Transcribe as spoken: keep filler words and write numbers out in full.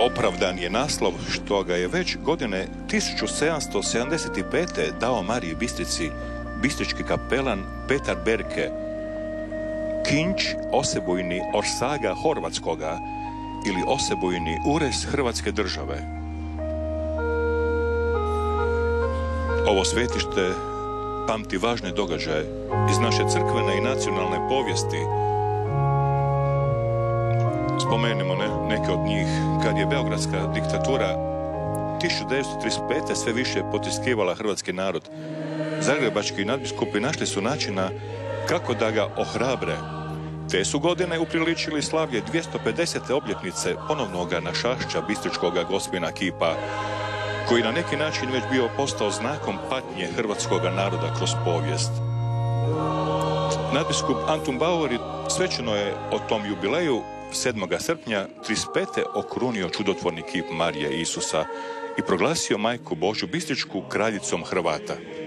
Opravdan je naslov što ga je već godine tisuću sedamsto sedamdeset pete. dao Mariji Bistrici bistrički kapelan Petar Berke, Kinč osebujni Orsaga Horvatskoga ili osebujni urez Hrvatske države. Ovo svetište pamti važne događaje iz naše crkvene i nacionalne povijesti. Spomenimo ne, neke od njih. Kad je beogradska diktatura tisuću devetsto trideset pete. sve više potiskivala hrvatski narod, zagrebački nadbiskupi našli su načina kako da ga ohrabre. Te su godine upriličili slavlje dvjesto pedesete obljetnice ponovnoga našašća bistričkoga gospina kipa, koji na neki način već bio postao znakom patnje hrvatskoga naroda kroz povijest. Nadbiskup Antun Bauer svečano je o tom jubileju sedmoga srpnja trideset pete. okrunio čudotvorni kip Marije i Isusa i proglasio Majku Božju Bistričku kraljicom Hrvata.